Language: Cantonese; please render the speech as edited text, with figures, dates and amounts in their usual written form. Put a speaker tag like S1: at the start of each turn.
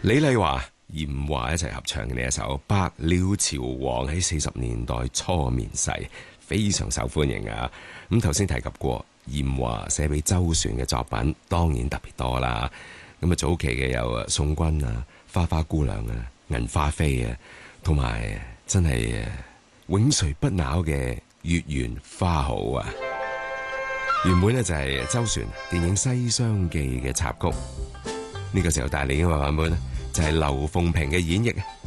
S1: 李麗華、嚴華一齊合唱嘅呢一首《百鳥朝王》喺40年代初面世，非常受歡迎啊！咁頭先提及過，嚴華寫俾周璇嘅作品當然特別多啦。咁啊，早期嘅有宋君啊、花花姑娘啊、銀花飛啊，同埋真係永垂不朽嘅月圓花好啊！原本呢就係周璇電影《西廂記》嘅插曲，呢個時候帶嚟嘅版本就係劉鳳萍嘅演繹。